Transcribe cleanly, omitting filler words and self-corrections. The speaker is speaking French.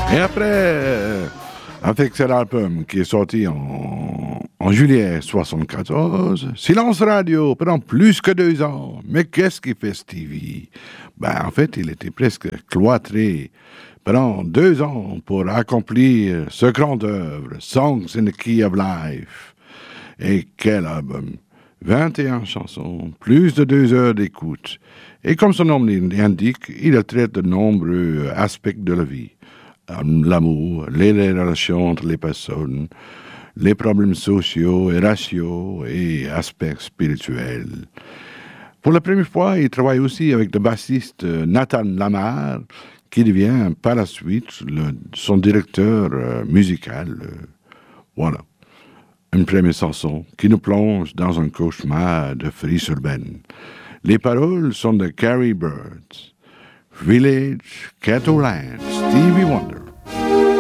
Et après, avec cet album qui est sorti en juillet 74, silence radio pendant plus que 2 ans. Mais qu'est-ce qu'il fait Stevie? En fait, il était presque cloîtré pendant 2 ans pour accomplir ce grand œuvre, Songs in the Key of Life. Et quel album! 21 chansons, plus de 2 heures d'écoute. Et comme son nom l'indique, il traite de nombreux aspects de la vie. L'amour, les relations entre les personnes, les problèmes sociaux et raciaux et aspects spirituels. Pour la première fois, il travaille aussi avec le bassiste Nathan Lamar, qui devient par la suite son directeur musical. Voilà. Une première chanson qui nous plonge dans un cauchemar de friche urbaine. Les paroles sont de Carrie Bird. Village, Ghetto Land, Stevie Wonder.